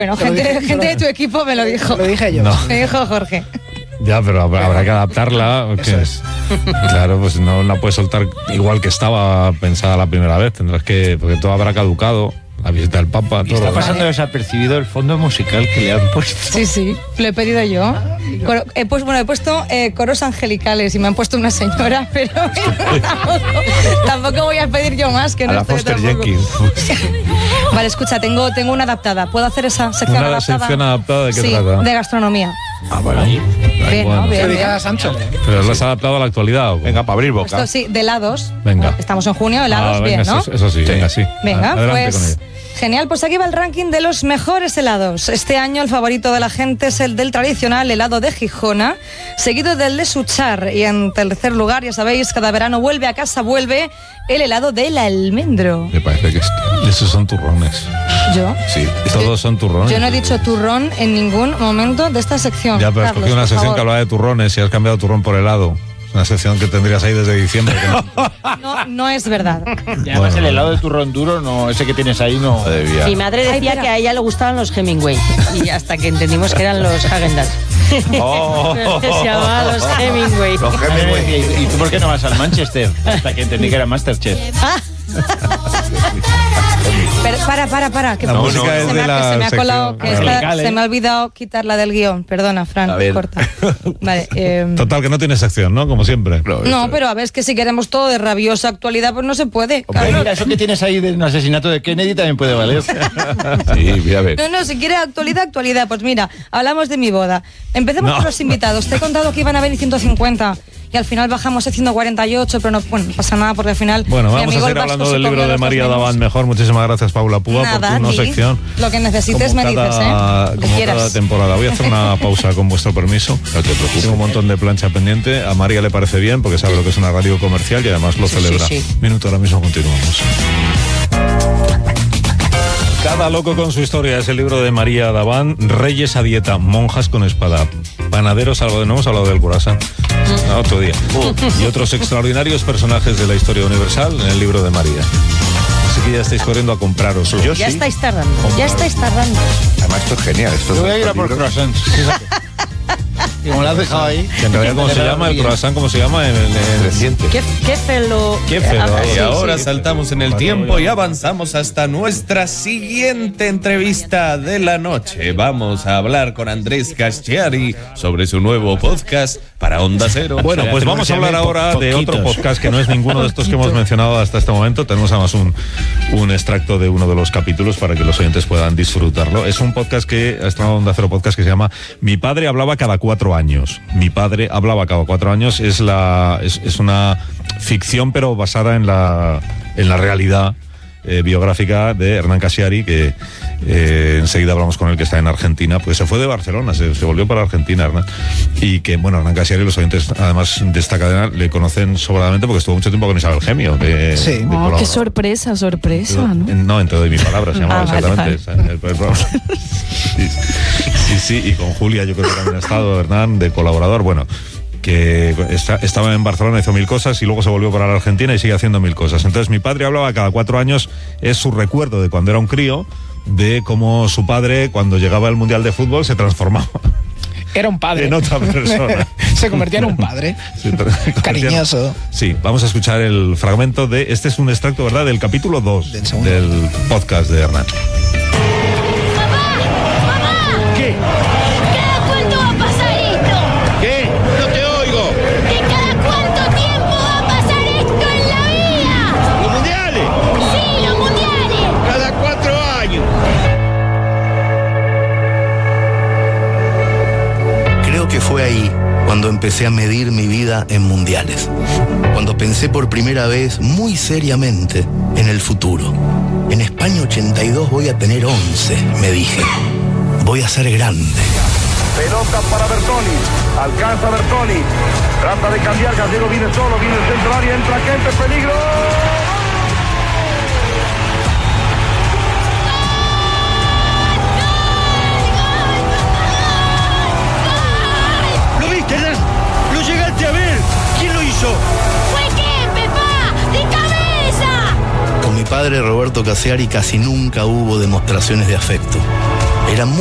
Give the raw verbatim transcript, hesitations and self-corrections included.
Bueno, gente, dije, gente de tu equipo me lo dijo. Lo dije yo. No. Me dijo Jorge. Ya, pero habrá, habrá que adaptarla. Que, es. Claro, pues no la puedes soltar igual que estaba pensada la primera vez. Tendrás que, porque todo habrá caducado. La visita del Papa, todo. Está pasando desapercibido el fondo musical que le han puesto. Sí, sí, lo he pedido yo. Coro, he puesto, bueno, he puesto eh, coros angelicales y me han puesto una señora, pero tampoco, tampoco voy a pedir yo más. Que a no la estoy Foster tampoco. Jenkins. Vale, escucha, tengo, tengo una adaptada. ¿Puedo hacer esa sección ¿Una adaptada? sección adaptada de qué sí, trata? de gastronomía. Ah, bueno. Ahí, Bien, bueno. ¿no? Bien, Que bien. diga Sancho. Pero lo has adaptado a la actualidad. ¿o? Venga, para abrir boca. Esto sí, de helados. Venga. Estamos en junio, helados, Ah, venga, bien, ¿no? Eso, eso sí, Sí. venga, sí. Venga, Adelante con pues ella. genial, pues aquí va el ranking de los mejores helados. Este año el favorito de la gente es el del tradicional helado de Gijona, seguido del de Suchar, y en tercer lugar, ya sabéis, cada verano vuelve a casa, vuelve el helado del almendro. Me parece que es- esos son turrones. ¿Yo? Sí, todos son turrones. Yo no he dicho turrón en ningún momento de esta sección. Ya, pero has Carlos, cogido una por sección favor. que hablaba de turrones y has cambiado turrón por helado. Es una sección que tendrías ahí desde diciembre. Que no. No, no es verdad. Y además Bueno. el helado de turrón duro, no, ese que tienes ahí no. Mi madre Ay, decía espera. que a ella le gustaban los Hemingway y hasta que entendimos que eran los Häagen-Dazs. Oh. Se llamaban los Hemingway. Los Hemingway. ¿Y tú por qué no vas al Manchester? Hasta que entendí que era Masterchef. Pero para, para, para. Que La se música me es ha- de la que se me ha colado, que sección. esta- Angelical, ¿eh? se me ha olvidado quitarla del guión. Perdona, Fran, A ver. corta. Vale. eh, Total, que no tiene sección, ¿no? Como siempre. no, pero a ver, es que si queremos todo de rabiosa actualidad, pues no se puede. Hombre, Carlos. mira, eso que tienes ahí del asesinato de Kennedy también puede valer. Sí, voy a ver. No, no, si quiere actualidad, actualidad. Pues mira, hablamos de mi boda. Empecemos No. por los invitados. Te he contado que iban a venir ciento cincuenta y al final bajamos a ciento cuarenta y ocho, pero no, bueno, no pasa nada porque al final. Bueno, mi vamos a amigo seguir el Vasco hablando se del comió libro de los dos María menús. Davant mejor. Muchísimas gracias, Paula Púa, Nada, por tu no a ti. sección. Lo que necesites Como me cada- dices, ¿eh? Lo que Como quieras. cada temporada. Voy a hacer una pausa con vuestro permiso. No te preocupes. Tengo un montón de plancha pendiente. A María le parece bien porque sabe lo que es una radio comercial y además lo Sí, celebra. sí, sí. Minuto, ahora mismo continuamos. Cada loco con su historia es el libro de María Davant. Reyes a dieta, monjas con espada, panaderos, algo de no hemos hablado del corazón. No, otro día. Y otros extraordinarios personajes de la historia universal en el libro de María. Así que ya estáis corriendo a compraros. Yo Ya sí. estáis tardando, Hombre. ya estáis tardando. Además, esto es genial. Esto Yo voy a ir a estos por libros- croissants. Y como lo has dejado ahí. Que en realidad, ¿cómo se llama? El croissant, ¿cómo se llama? En, en- en- Reciente. ¿Qué, qué felo? Qué felo, Ah, algo Y sí, ahora sí. saltamos en el tiempo y avanzamos hasta nuestra siguiente entrevista de la noche. Vamos a hablar con Andrés Casciari sobre su nuevo podcast para Onda Cero. Bueno, pues vamos a hablar ahora de otro podcast que no es ninguno de estos que hemos mencionado hasta este momento. Tenemos además un, un extracto de uno de los capítulos para que los oyentes puedan disfrutarlo. Es un podcast que ha estrenado Onda Cero Podcast que se llama Mi padre hablaba cada cuatro años. Mi padre hablaba cada cuatro años. Es la es, es una ficción pero basada en la en la realidad eh, biográfica de Hernán Casciari, que eh, enseguida hablamos con él, que está en Argentina, pues se fue de Barcelona, se, se volvió para Argentina, Hernán. Y que, bueno, Hernán Casciari, los oyentes, además de esta cadena, le conocen sobradamente porque estuvo mucho tiempo con Isabel Gemio. De, Sí. de Oh, Oh, colaborador. qué sorpresa, sorpresa, ¿no? No, en Te doy mi palabra, se llamaba Ah, vale, exactamente. El- el programa. Sí, sí, sí, y con Julia yo creo que también ha estado, Hernán, de colaborador. Bueno, que está- estaba en Barcelona, hizo mil cosas y luego se volvió para la Argentina y sigue haciendo mil cosas. Entonces mi padre hablaba cada cuatro años, es su recuerdo de cuando era un crío, de cómo su padre, cuando llegaba al Mundial de Fútbol, se transformaba Era un padre. en otra persona. Se convertía en un padre. Se tra- Cariñoso. Sí, vamos a escuchar el fragmento de, este es un extracto, ¿verdad?, del capítulo dos Del segundo. del podcast de Hernán. ¿Qué? ¿Cada cuánto va a pasar esto? ¿Qué? No te oigo. ¿Que cada cuánto tiempo va a pasar esto en la vida? ¿Los mundiales? Sí, los mundiales. Cada cuatro años. Creo que fue ahí cuando empecé a medir mi vida en mundiales. Cuando pensé por primera vez, muy seriamente, en el futuro. En España ochenta y dos voy a tener once, me dije. Voy a ser grande. Pelota para Bertoni, alcanza Bertoni, trata de cambiar, Gallego viene solo, viene el centro área, entra Kempe, peligro. ¿Lo viste, Hernán? ¿Lo llegaste a ver? ¿Quién lo hizo? ¡Fue Kempe, pa! ¡De cabeza! Con mi padre Roberto Casciari casi nunca hubo demostraciones de afecto. Era muy